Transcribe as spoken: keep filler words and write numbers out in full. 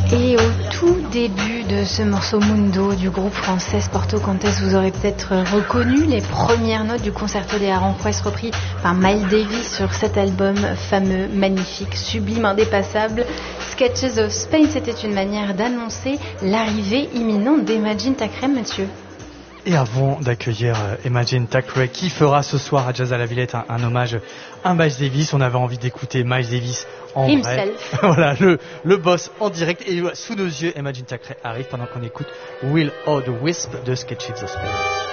Et au tout début de ce morceau Mundo du groupe français Porto Contes, vous aurez peut-être reconnu les premières notes du concerto de Aranjuez repris par Miles Davis sur cet album fameux, magnifique, sublime, indépassable. Sketches of Spain, c'était une manière d'annoncer l'arrivée imminente d'Imagine Thackeray, Mathieu. Et avant d'accueillir Imagine Thackeray, qui fera ce soir à Jazz à la Villette un, un hommage à Miles Davis, on avait envie d'écouter Miles Davis en Himself. vrai. Voilà, le, le boss en direct. Et sous nos yeux, Imagine Thackeray arrive pendant qu'on écoute Will o' the Wisp de Sketches of Spain.